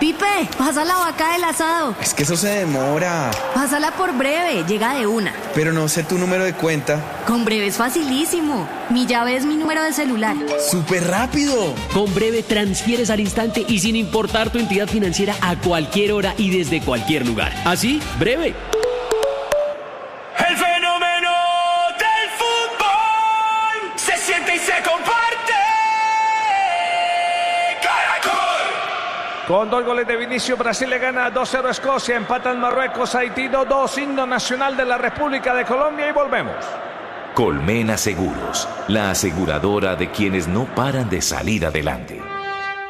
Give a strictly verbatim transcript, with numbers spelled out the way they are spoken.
Pipe, pasa la vaca del asado. Es que eso se demora. Pásala por Breve, llega de una. Pero no sé tu número de cuenta. Con Breve es facilísimo. Mi llave es mi número de celular. ¡Súper rápido! Con Breve transfieres al instante y sin importar tu entidad financiera a cualquier hora y desde cualquier lugar. Así, Breve. El fenómeno del fútbol se siente y se comparte. Con dos goles de Vinicius, Brasil le gana dos cero a Escocia, empatan Marruecos, Haití dos dos, himno nacional de la República de Colombia y volvemos. Colmena Seguros, la aseguradora de quienes no paran de salir adelante.